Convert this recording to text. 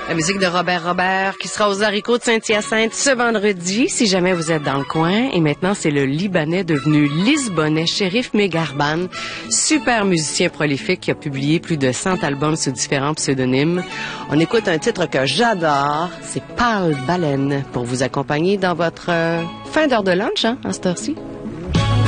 La musique de Robert qui sera aux haricots de Saint-Hyacinthe ce vendredi, si jamais vous êtes dans le coin. Et maintenant, c'est le Libanais devenu Lisbonnais, Cherif Megarban, super musicien prolifique qui a publié plus de 100 albums sous différents pseudonymes. On écoute un titre que j'adore, c'est Pâle Baleine, pour vous accompagner dans votre fin d'heure de lunch, hein, à cette heure-ci.